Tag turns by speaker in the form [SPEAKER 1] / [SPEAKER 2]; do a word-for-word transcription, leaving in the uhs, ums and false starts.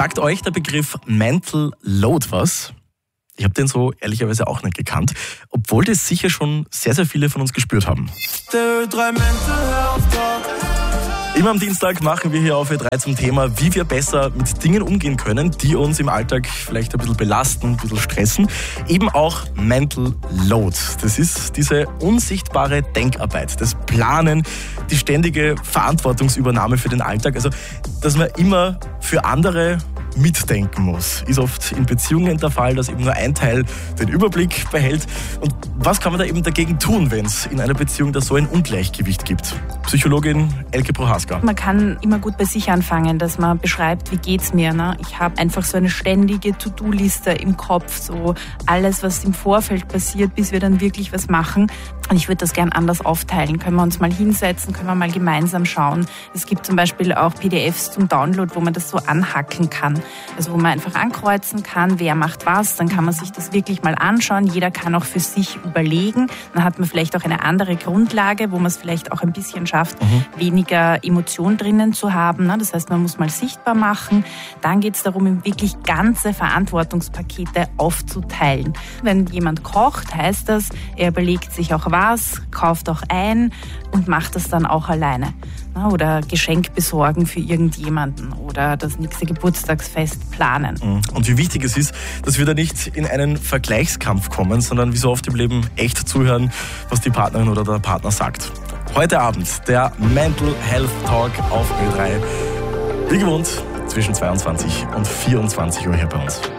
[SPEAKER 1] Sagt euch der Begriff Mental Load was? Ich habe den so ehrlicherweise auch nicht gekannt, obwohl das sicher schon sehr, sehr viele von uns gespürt haben. Immer am Dienstag machen wir hier auf Ö drei zum Thema, wie wir besser mit Dingen umgehen können, die uns im Alltag vielleicht ein bisschen belasten, ein bisschen stressen. Eben auch Mental Load. Das ist diese unsichtbare Denkarbeit, das Planen, die ständige Verantwortungsübernahme für den Alltag. Also, dass man immer für andere mitdenken muss. Ist oft in Beziehungen der Fall, dass eben nur ein Teil den Überblick behält. Und was kann man da eben dagegen tun, wenn es in einer Beziehung da so ein Ungleichgewicht gibt? Psychologin Elke Prohaska.
[SPEAKER 2] Man kann immer gut bei sich anfangen, dass man beschreibt, wie geht's mir. Ne? Ich habe einfach so eine ständige To-Do-Liste im Kopf, so alles, was im Vorfeld passiert, bis wir dann wirklich was machen. Und ich würde das gern anders aufteilen. Können wir uns mal hinsetzen, können wir mal gemeinsam schauen. Es gibt zum Beispiel auch P D Fs zum Download, wo man das so anhacken kann. Also wo man einfach ankreuzen kann, wer macht was. Dann kann man sich das wirklich mal anschauen. Jeder kann auch für sich überlegen. Dann hat man vielleicht auch eine andere Grundlage, wo man es vielleicht auch ein bisschen schafft, mhm. weniger Emotion drinnen zu haben. Das heißt, man muss mal sichtbar machen. Dann geht es darum, wirklich ganze Verantwortungspakete aufzuteilen. Wenn jemand kocht, heißt das, er überlegt sich auch was, kauft auch ein und macht das dann auch alleine. Oder Geschenk besorgen für irgendjemanden oder das nächste Geburtstagsfest planen.
[SPEAKER 1] Und wie wichtig es ist, dass wir da nicht in einen Vergleichskampf kommen, sondern wie so oft im Leben echt zuhören, was die Partnerin oder der Partner sagt. Heute Abend der Mental Health Talk auf Ö drei. Wie gewohnt zwischen zweiundzwanzig und vierundzwanzig Uhr hier bei uns.